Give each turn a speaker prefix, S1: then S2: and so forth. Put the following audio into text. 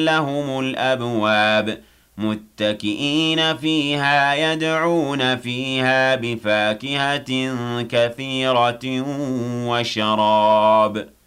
S1: لهم الأبواب متكئين فيها يدعون فيها بفاكهة كثيرة وشراب